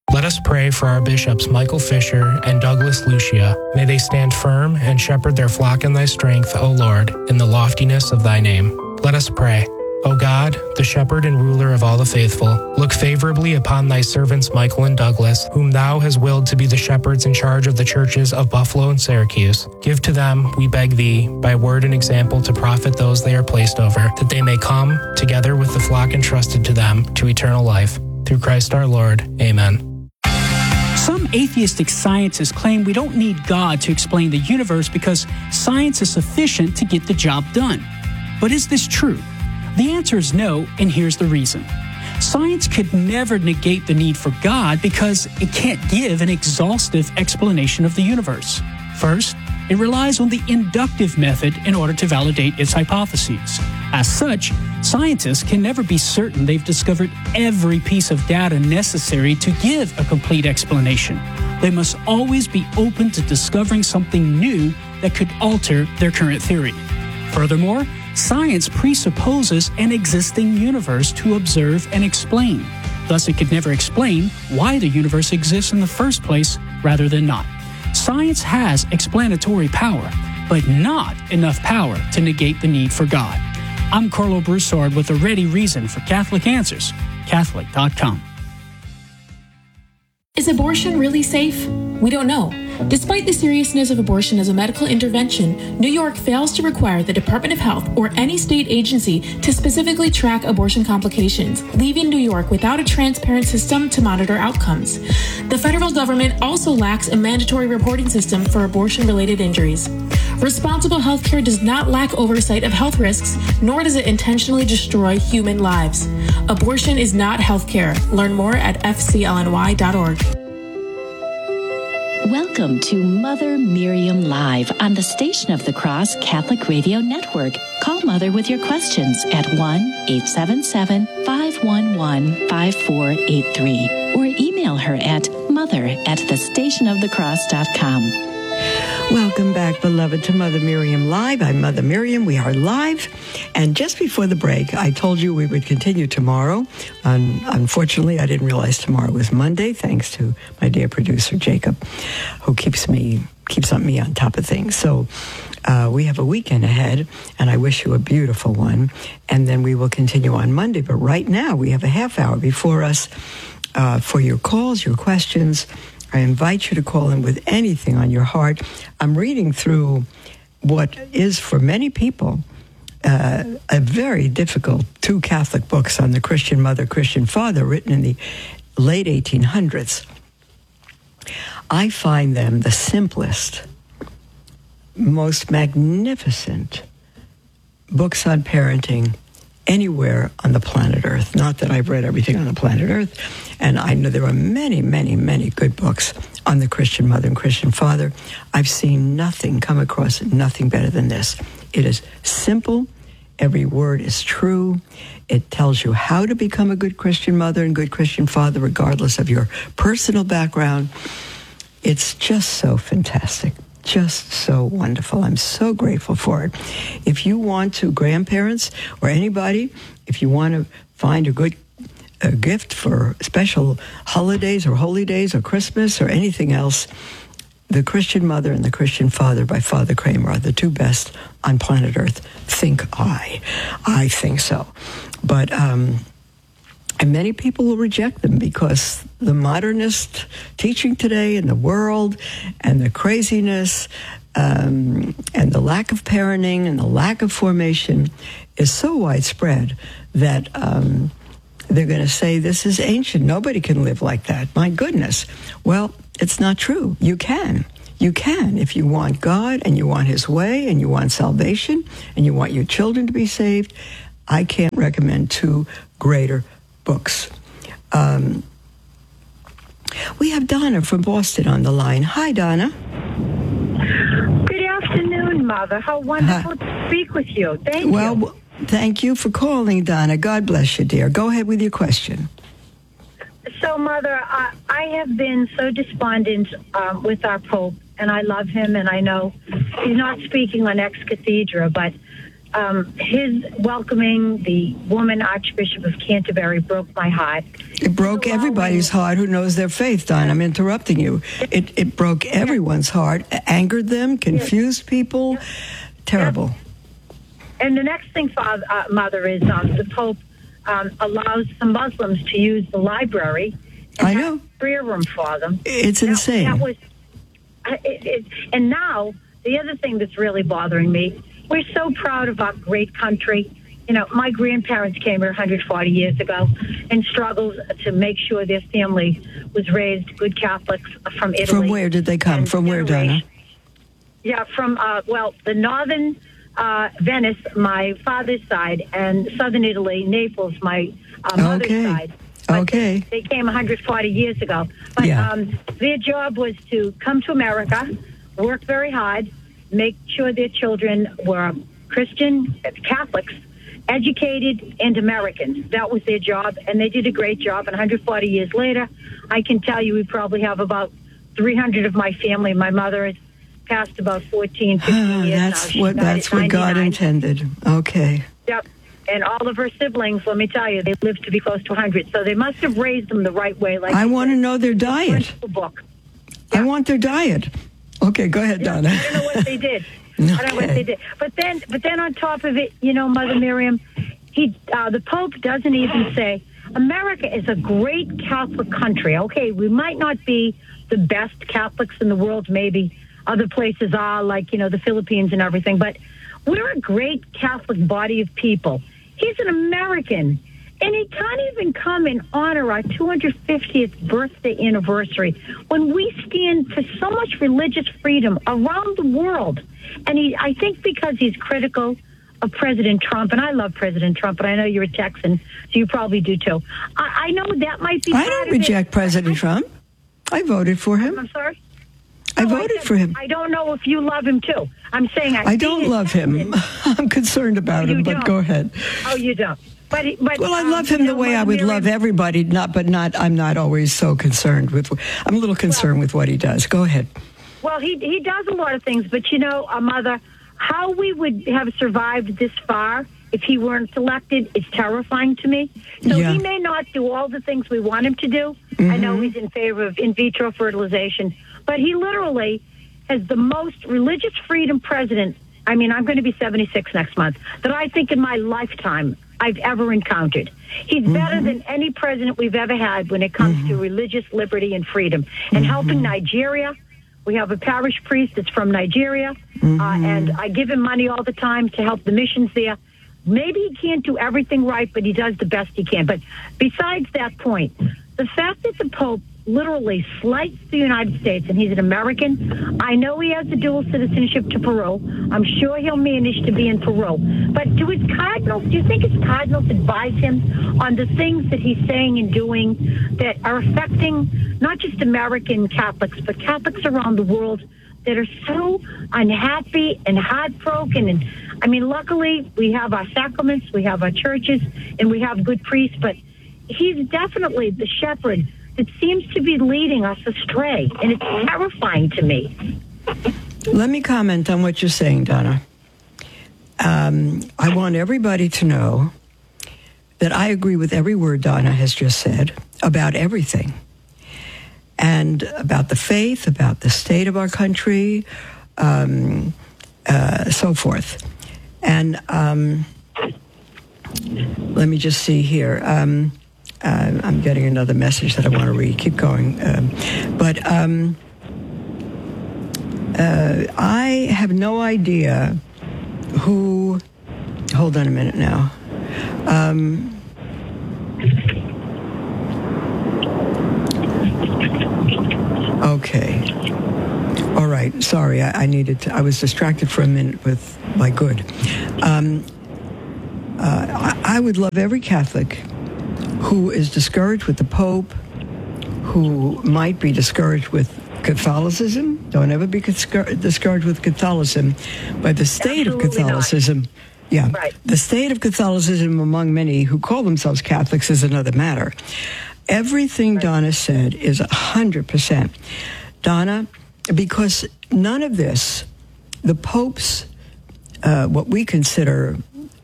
Let us pray for our bishops Michael Fisher and Douglas Lucia. May they stand firm and shepherd their flock in thy strength, O Lord, in the loftiness of thy name. Let us pray. O God, the shepherd and ruler of all the faithful, look favorably upon thy servants Michael and Douglas, whom thou hast willed to be the shepherds in charge of the churches of Buffalo and Syracuse. Give to them, we beg thee, by word and example to profit those they are placed over, that they may come, together with the flock entrusted to them, to eternal life. Through Christ our Lord. Amen. Some atheistic scientists claim we don't need God to explain the universe because science is sufficient to get the job done. But is this true? The answer is no, and here's the reason. Science could never negate the need for God because it can't give an exhaustive explanation of the universe. First, it relies on the inductive method in order to validate its hypotheses. As such, scientists can never be certain they've discovered every piece of data necessary to give a complete explanation. They must always be open to discovering something new that could alter their current theory. Furthermore, science presupposes an existing universe to observe and explain. Thus, it could never explain why the universe exists in the first place rather than not. Science has explanatory power, but not enough power to negate the need for God. I'm Carlo Broussard with a ready reason for Catholic Answers, Catholic.com. Is abortion really safe? We don't know. Despite the seriousness of abortion as a medical intervention, New York fails to require the Department of Health or any state agency to specifically track abortion complications, leaving New York without a transparent system to monitor outcomes. The federal government also lacks a mandatory reporting system for abortion-related injuries. Responsible healthcare does not lack oversight of health risks, nor does it intentionally destroy human lives. Abortion is not healthcare. Learn more at fclny.org. Welcome to Mother Miriam Live on the Station of the Cross Catholic Radio Network. Call Mother with your questions at 1-877-511-5483 or email her at mother@thestationofthecross.com. Welcome back, beloved, to Mother Miriam Live. I'm Mother Miriam. We are live. And just before the break, I told you we would continue tomorrow. Unfortunately, I didn't realize tomorrow was Monday, thanks to my dear producer, Jacob, who keeps me on top of things. So we have a weekend ahead, and I wish you a beautiful one. And then we will continue on Monday. But right now, we have a half hour before us for your calls, your questions. I invite you to call in with anything on your heart. I'm reading through what is, for many people, a very difficult 2 Catholic books on the Christian mother, Christian father, written in the late 1800s. I find them the simplest, most magnificent books on parenting anywhere on the planet Earth. Not that I've read everything on the planet Earth, and I know there are many, many, many good books on the Christian mother and Christian father. I've seen come across nothing better than this. It is simple. Every word is true. It tells you how to become a good Christian mother and good Christian father, regardless of your personal background. It's just so fantastic. Just so wonderful. I'm so grateful for it. If you want to, grandparents or anybody, if you want to find a good gift for special holidays or holy days or Christmas or anything else, The Christian Mother and The Christian Father by Father Kramer are the 2 best on planet Earth, think I. I think so. But and many people will reject them because the modernist teaching today in the world and the craziness and the lack of parenting and the lack of formation is so widespread that they're going to say this is ancient. Nobody can live like that. My goodness. Well, it's not true. You can. You can if you want God and you want His way and you want salvation and you want your children to be saved. I can't recommend 2 greater books. We have Donna from Boston on the line. Hi, Donna. Good afternoon, Mother. How wonderful to speak with you. Thank you. Well, thank you for calling, Donna. God bless you, dear. Go ahead with your question. So, Mother, I have been so despondent with our Pope, and I love him, and I know he's not speaking on ex cathedra, but his welcoming the woman Archbishop of Canterbury broke my heart. It broke everybody's heart who knows their faith, Don. I'm interrupting you. It broke everyone's heart, angered them, confused people. Terrible. And the next thing, Mother, is the Pope allows some Muslims to use the library. And I know. Prayer room for them. It's insane. That was, and now, the other thing that's really bothering me, we're so proud of our great country. You know, my grandparents came here 140 years ago and struggled to make sure their family was raised good Catholics from Italy. From where did they come? From where, Donna? Yeah, from, the northern Venice, my father's side, and southern Italy, Naples, my mother's side. But they came 140 years ago. But their job was to come to America, work very hard, make sure their children were Christian, Catholics, educated, and Americans. That was their job, and they did a great job. And 140 years later, I can tell you we probably have about 300 of my family. My mother has passed about 14, 15 years now. That's what God intended. Okay. Yep. And all of her siblings, let me tell you, they lived to be close to 100. So they must have raised them the right way. Like I want to know their diet. Book. I want their diet. Okay, go ahead, Donna. I don't know what they did. I don't know what they did. But then on top of it, you know, Mother Miriam, the Pope doesn't even say, America is a great Catholic country. Okay, we might not be the best Catholics in the world, maybe other places are, like, you know, the Philippines and everything, but we're a great Catholic body of people. He's an American, and he can't even come and honor our 250th birthday anniversary when we stand for so much religious freedom around the world. And I think because he's critical of President Trump, and I love President Trump, but I know you're a Texan, so you probably do too. I know that might be. I don't reject President Trump. I voted for him. I'm sorry? I voted for him. I don't know if you love him too. I'm saying I don't love him. I'm concerned about him, but go ahead. Oh, you don't. But well, I love him the way I would love everybody. I'm not always so concerned with. I'm a little concerned with what he does. Go ahead. Well, he does a lot of things, but you know, Mother, how we would have survived this far if he weren't elected is terrifying to me. So he may not do all the things we want him to do. I know he's in favor of in vitro fertilization, but he literally has the most religious freedom president. I mean, I'm going to be 76 next month, that I think in my lifetime I've ever encountered. He's better than any president we've ever had when it comes to religious liberty and freedom. And helping Nigeria. We have a parish priest that's from Nigeria, and I give him money all the time to help the missions there. Maybe he can't do everything right, but he does the best he can. But besides that point, the fact that the Pope literally slights the United States, and he's an American. I know he has a dual citizenship to Peru. I'm sure he'll manage to be in Peru. But do you think his cardinals advise him on the things that he's saying and doing that are affecting not just American Catholics, but Catholics around the world that are so unhappy and heartbroken? And I mean, luckily, we have our sacraments, we have our churches, and we have good priests, but he's definitely the shepherd that seems to be leading us astray, and it's terrifying to me. Let me comment on what you're saying, Donna. I want everybody to know that I agree with every word Donna has just said about everything, and about the faith, about the state of our country, so forth. And let me just see here. I'm getting another message that I want to read. Keep going. But I have no idea who... Hold on a minute now. Okay. All right. Sorry, I needed to... I was distracted for a minute with my good. I would love every Catholic who is discouraged with the Pope, who might be discouraged with Catholicism. Don't ever be discouraged with Catholicism, but the state of Catholicism. Yeah, right. The state of Catholicism among many who call themselves Catholics is another matter. Everything Donna said is 100%. Donna, because none of this, the Pope's, what we consider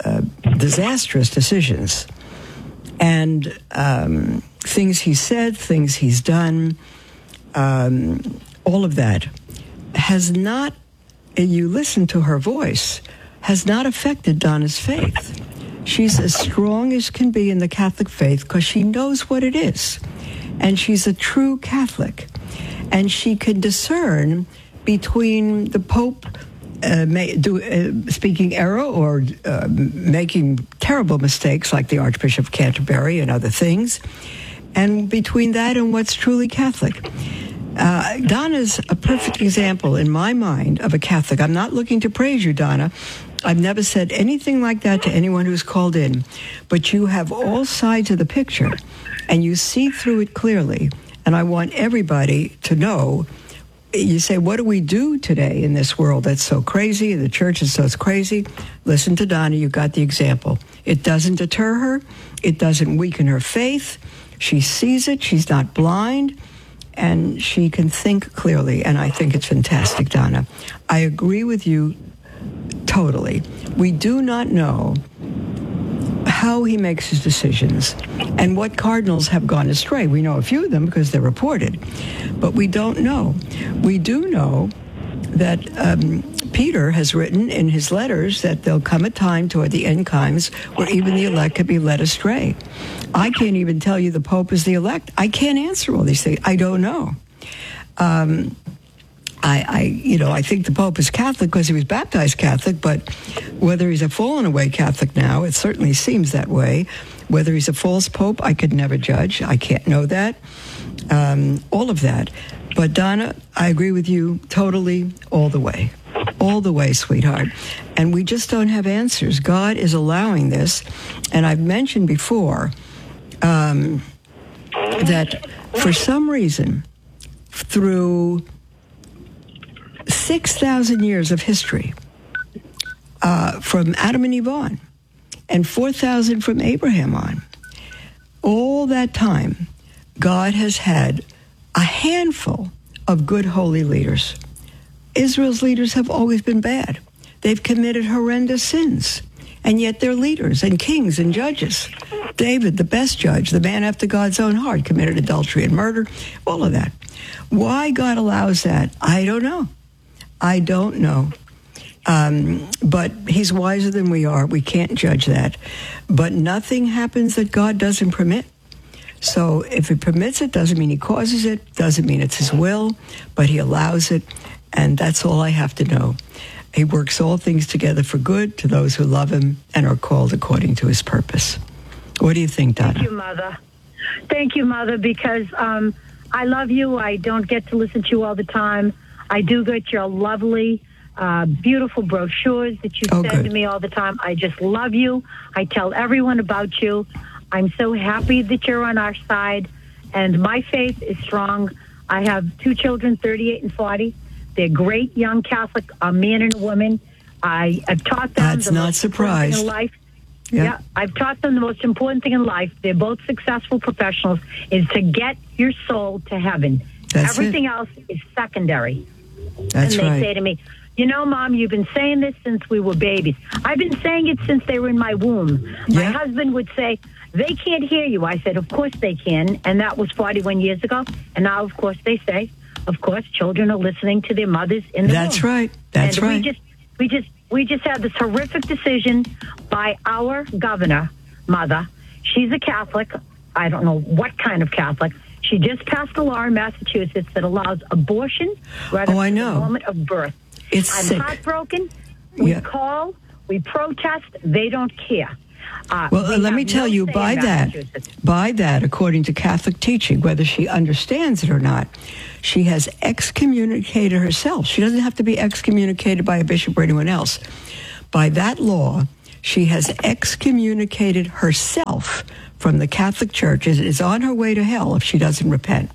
disastrous decisions. And things he said, things he's done, all of that has not, you listen to her voice, has not affected Donna's faith. She's as strong as can be in the Catholic faith because she knows what it is. And she's a true Catholic. And she can discern between the Pope speaking error or making terrible mistakes like the Archbishop of Canterbury and other things, and between that and what's truly Catholic. Donna's a perfect example in my mind of a Catholic. I'm not looking to praise you, Donna. I've never said anything like that to anyone who's called in. But you have all sides of the picture, and you see through it clearly. And I want everybody to know. You say, what do we do today in this world that's so crazy? The church is so crazy. Listen to Donna. You got the example. It doesn't deter her. It doesn't weaken her faith. She sees it. She's not blind. And she can think clearly. And I think it's fantastic, Donna. I agree with you totally. We do not know how he makes his decisions and what cardinals have gone astray. We know a few of them because they're reported, but we don't know. We do know that Peter has written in his letters that there'll come a time toward the end times where even the elect could be led astray. I can't even tell you the Pope is the elect. I can't answer all these things. I don't know. I think the Pope is Catholic because he was baptized Catholic, but whether he's a fallen away Catholic now, it certainly seems that way. Whether he's a false Pope, I could never judge. I can't know that. All of that. But Donna, I agree with you totally all the way. All the way, sweetheart. And we just don't have answers. God is allowing this. And I've mentioned before that for some reason, through 6,000 years of history, from Adam and Eve on, and 4,000 from Abraham on, all that time, God has had a handful of good holy leaders. Israel's leaders have always been bad. They've committed horrendous sins, and yet they're leaders and kings and judges. David, the best judge, the man after God's own heart, committed adultery and murder, all of that. Why God allows that, I don't know. I don't know. But he's wiser than we are. We can't judge that. But nothing happens that God doesn't permit. So if he permits it, doesn't mean he causes it, doesn't mean it's his will, but he allows it, and that's all I have to know. He works all things together for good to those who love him and are called according to his purpose. What do you think, Donna? Thank you, Mother. Thank you, Mother, because I love you. I don't get to listen to you all the time. I do get your lovely, beautiful brochures that you send to me all the time. I just love you. I tell everyone about you. I'm so happy that you're on our side, and my faith is strong. I have 2 children, 38 and 40. They're great young Catholic, a man and a woman. I've taught them the most important thing in life. Yeah, I've taught them the most important thing in life. They're both successful professionals, is to get your soul to heaven. Everything else is secondary. That's right. And they say to me, you know, Mom, you've been saying this since we were babies. I've been saying it since they were in my womb. My husband would say, they can't hear you. I said, of course they can. And that was 41 years ago. And now, of course, they say, of course, children are listening to their mothers in the womb. That's right. That's right. We just had this horrific decision by our governor, Mother. She's a Catholic. I don't know what kind of Catholic. She just passed a law in Massachusetts that allows abortion right up to the moment of birth. I'm sick. Heartbroken. We call. We protest. They don't care. Well, let me tell you, by that, according to Catholic teaching, whether she understands it or not, she has excommunicated herself. She doesn't have to be excommunicated by a bishop or anyone else. By that law, she has excommunicated herself from the Catholic Church. Is on her way to hell if she doesn't repent.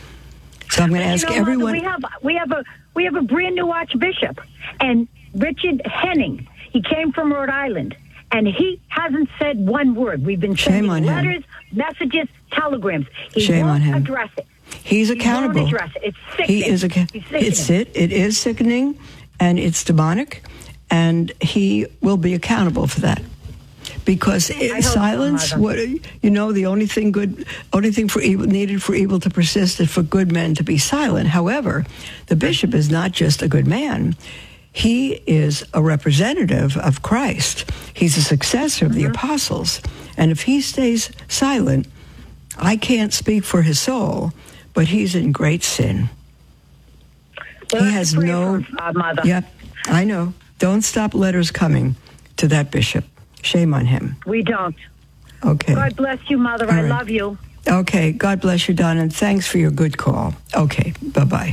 So I'm going to ask everyone. Mother, we have a brand new Archbishop, and Richard Henning. He came from Rhode Island. And he hasn't said one word. We've been sending letters, messages, telegrams. He won't address it. He's accountable. He won't address it. It's sickening. It is sickening, and it's demonic, and he will be accountable for that. Because silence, the only thing for evil needed for evil to persist is for good men to be silent. However, the bishop is not just a good man. He is a representative of Christ. He's a successor of the apostles. And if he stays silent, I can't speak for his soul, but he's in great sin. Well, he has no... Mother. Yep, I know. Don't stop letters coming to that bishop. Shame on him. We don't. Okay. God bless you, Mother. All I right. love you. Okay. God bless you, Don, and thanks for your good call. Okay. Bye-bye.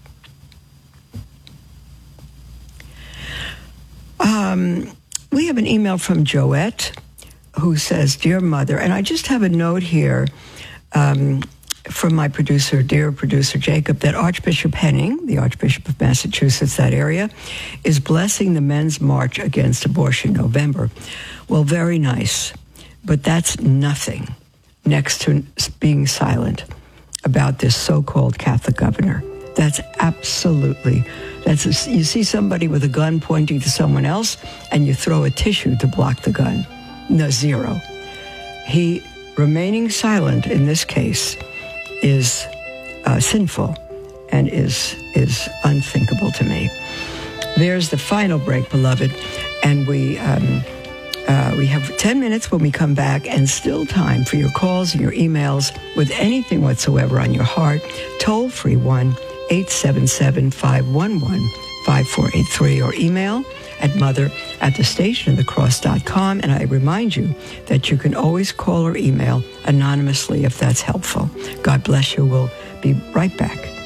We have an email from Joette who says, Dear Mother, and I just have a note here from my dear producer Jacob, that Archbishop Henning, the Archbishop of Massachusetts, that area, is blessing the Men's March Against Abortion November. Well, very nice, but that's nothing next to being silent about this so-called Catholic governor. That's you see somebody with a gun pointing to someone else, and you throw a tissue to block the gun. No, zero. He remaining silent in this case is sinful and is unthinkable to me. There's the final break, beloved, and we have 10 minutes when we come back, and still time for your calls and your emails with anything whatsoever on your heart. Toll free 1-877-511-5483 or email at mother@thestationofthecross.com. And I remind you that you can always call or email anonymously if that's helpful. God bless you. We'll be right back.